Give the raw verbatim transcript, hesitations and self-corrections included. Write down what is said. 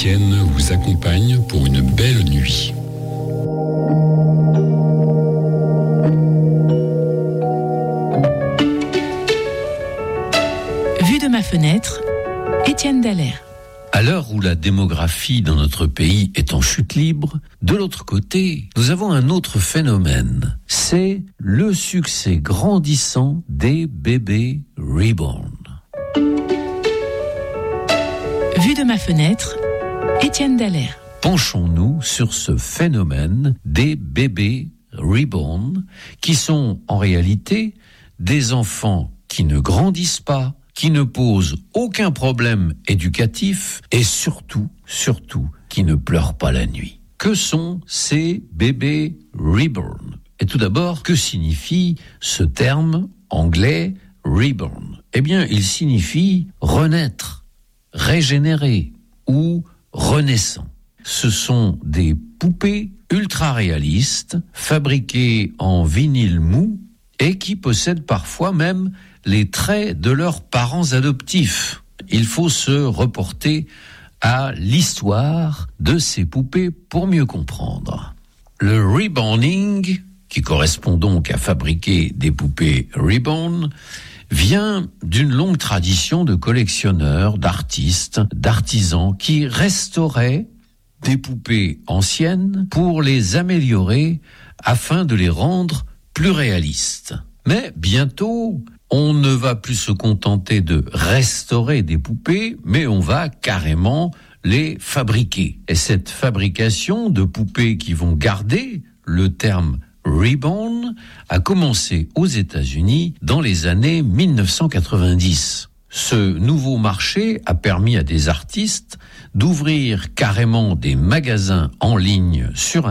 Étienne vous accompagne pour une belle nuit. Vue de ma fenêtre, Étienne Dallaire. À l'heure où la démographie dans notre pays est en chute libre, de l'autre côté, nous avons un autre phénomène. C'est le succès grandissant des bébés reborn. Vue de ma fenêtre, Étienne Dallaire. Penchons-nous sur ce phénomène des bébés reborn, qui sont en réalité des enfants qui ne grandissent pas, qui ne posent aucun problème éducatif et surtout, surtout, qui ne pleurent pas la nuit. Que sont ces bébés reborn ? Et tout d'abord, que signifie ce terme anglais reborn ? Eh bien, il signifie renaître, régénérer ou renaissant. Ce sont des poupées ultra réalistes, fabriquées en vinyle mou et qui possèdent parfois même les traits de leurs parents adoptifs. Il faut se reporter à l'histoire de ces poupées pour mieux comprendre. Le reborning, qui correspond donc à fabriquer des poupées reborn, vient d'une longue tradition de collectionneurs, d'artistes, d'artisans qui restauraient des poupées anciennes pour les améliorer afin de les rendre plus réalistes. Mais bientôt, on ne va plus se contenter de restaurer des poupées, mais on va carrément les fabriquer. Et cette fabrication de poupées qui vont garder le terme reborn a commencé aux États-Unis dans les années dix-neuf cent quatre-vingt-dix. Ce nouveau marché a permis à des artistes d'ouvrir carrément des magasins en ligne sur